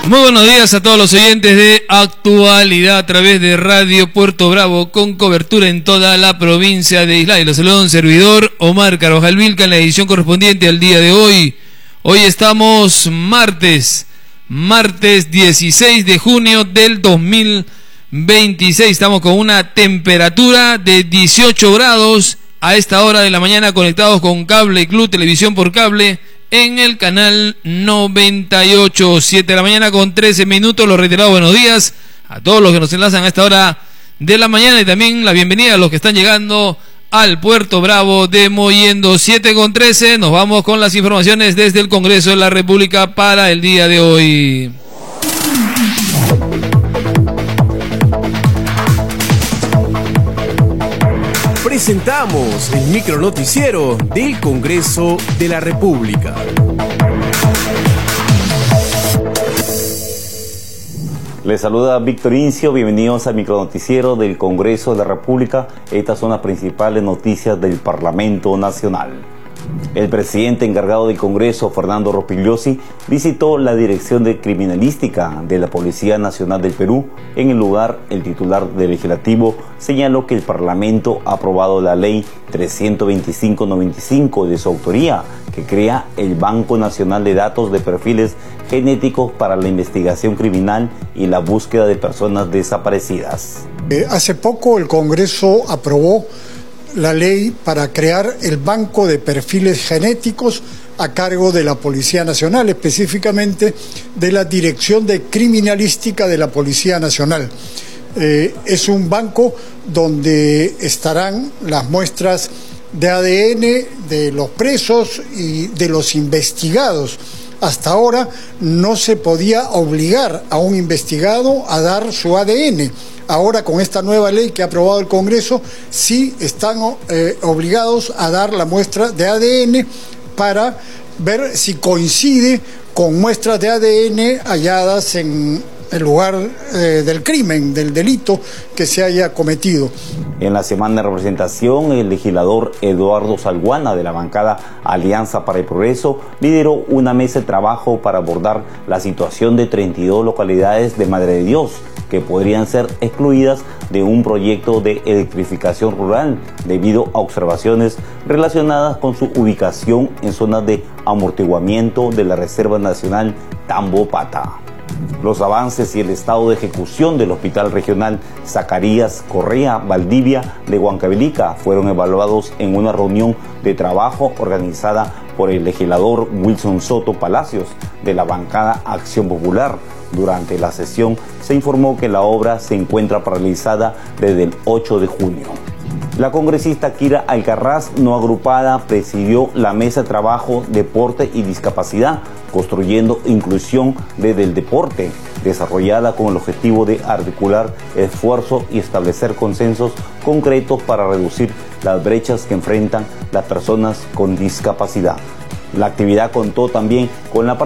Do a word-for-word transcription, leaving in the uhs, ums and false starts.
Muy buenos días a todos los oyentes de Actualidad a través de Radio Puerto Bravo, con cobertura en toda la provincia de Islay. Los saluda un servidor, Omar Carvajal Vilca, en la edición correspondiente al día de hoy. Hoy estamos martes, martes dieciséis de junio del dos mil veintiséis. Estamos con una temperatura de dieciocho grados a esta hora de la mañana, conectados con Cable Club Televisión por Cable en el canal noventa y ocho, siete de la mañana con trece minutos. Los reiterados buenos días a todos los que nos enlazan a esta hora de la mañana, y también la bienvenida a los que están llegando al Puerto Bravo de Mollendo. Siete con trece, nos vamos con las informaciones desde el Congreso de la República para el día de hoy. Presentamos el micronoticiero del Congreso de la República. Les saluda Víctor Incio, bienvenidos al micronoticiero del Congreso de la República. Estas son las principales noticias del Parlamento Nacional. El presidente encargado del Congreso, Fernando Rospigliosi, visitó la Dirección de Criminalística de la Policía Nacional del Perú. En el lugar, el titular del Legislativo señaló que el Parlamento ha aprobado la Ley trescientos veinticinco noventa y cinco de su autoría, que crea el Banco Nacional de Datos de Perfiles Genéticos para la investigación criminal y la búsqueda de personas desaparecidas. Eh, hace poco el Congreso aprobó la ley para crear el Banco de Perfiles Genéticos a cargo de la Policía Nacional, específicamente de la Dirección de Criminalística de la Policía Nacional. Eh, es un banco donde estarán las muestras de A D N de los presos y de los investigados. Hasta ahora no se podía obligar a un investigado a dar su A D N. Ahora, con esta nueva ley que ha aprobado el Congreso, sí están eh, obligados a dar la muestra de A D N para ver si coincide con muestras de A D N halladas en el lugar eh, del crimen, del delito que se haya cometido. En la semana de representación, el legislador Eduardo Salguana, de la bancada Alianza para el Progreso, lideró una mesa de trabajo para abordar la situación de treinta y dos localidades de Madre de Dios que podrían ser excluidas de un proyecto de electrificación rural debido a observaciones relacionadas con su ubicación en zonas de amortiguamiento de la Reserva Nacional Tambopata. Los avances y el estado de ejecución del Hospital Regional Zacarías Correa Valdivia de Huancavelica fueron evaluados en una reunión de trabajo organizada por el legislador Wilson Soto Palacios, de la bancada Acción Popular. Durante la sesión se informó que la obra se encuentra paralizada desde el ocho de junio. La congresista Kira Alcarraz, no agrupada, presidió la mesa de trabajo Deporte y Discapacidad, construyendo inclusión desde el deporte, desarrollada con el objetivo de articular esfuerzos y establecer consensos concretos para reducir las brechas que enfrentan las personas con discapacidad. La actividad contó también con la